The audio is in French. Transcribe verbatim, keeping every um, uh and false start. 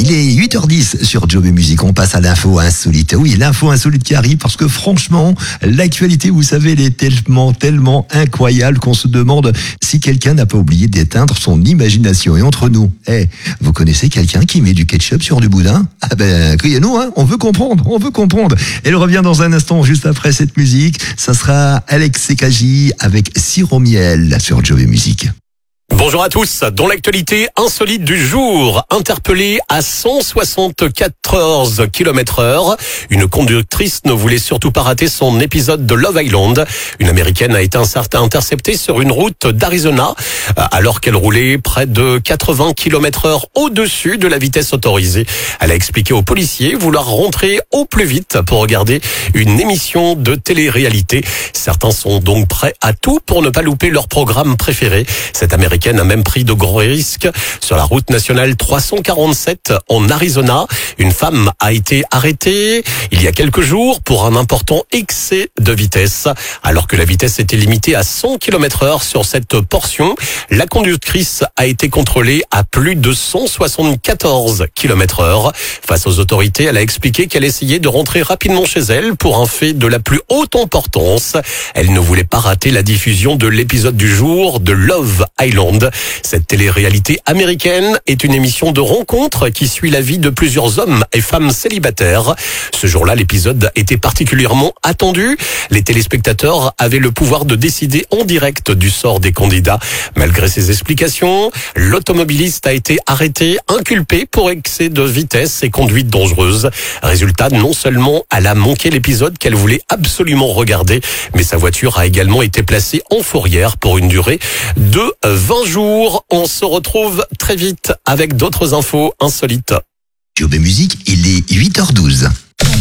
Il est huit heures dix sur Job et Musique. On passe à l'info insolite. Oui, l'info insolite qui arrive parce que franchement, l'actualité, vous savez, elle est tellement, tellement incroyable qu'on se demande si quelqu'un n'a pas oublié d'éteindre son imagination. Et entre nous, eh, vous connaissez quelqu'un qui met du ketchup sur du boudin? Ah ben, criez-nous, hein. On veut comprendre, on veut comprendre. Elle revient dans un instant, juste après cette musique. Ça sera Alex Sekaji avec Sirop Miel sur Job et Musique. Bonjour à tous. Dans l'actualité insolite du jour, interpellée à cent soixante-quatorze kilomètres heure, une conductrice ne voulait surtout pas rater son épisode de Love Island. Une Américaine a été interceptée sur une route d'Arizona alors qu'elle roulait près de quatre-vingts kilomètres heure au-dessus de la vitesse autorisée. Elle a expliqué aux policiers vouloir rentrer au plus vite pour regarder une émission de télé-réalité. Certains sont donc prêts à tout pour ne pas louper leur programme préféré. Cette Américaine a même pris de gros risques. Sur la route nationale trois cent quarante-sept en Arizona, une femme a été arrêtée il y a quelques jours pour un important excès de vitesse. Alors que la vitesse était limitée à cent kilomètres heure sur cette portion, la conductrice a été contrôlée à plus de cent soixante-quatorze kilomètres heure. Face aux autorités, elle a expliqué qu'elle essayait de rentrer rapidement chez elle pour un fait de la plus haute importance. Elle ne voulait pas rater la diffusion de l'épisode du jour de Love Island. Cette télé-réalité américaine est une émission de rencontre qui suit la vie de plusieurs hommes et femmes célibataires. Ce jour-là, l'épisode était particulièrement attendu. Les téléspectateurs avaient le pouvoir de décider en direct du sort des candidats. Malgré ces explications, l'automobiliste a été arrêté, inculpé pour excès de vitesse et conduite dangereuse. Résultat, non seulement elle a manqué l'épisode qu'elle voulait absolument regarder, mais sa voiture a également été placée en fourrière pour une durée de vingt jours. On se retrouve très vite avec d'autres infos insolites. Job et Musique, il est huit heures douze.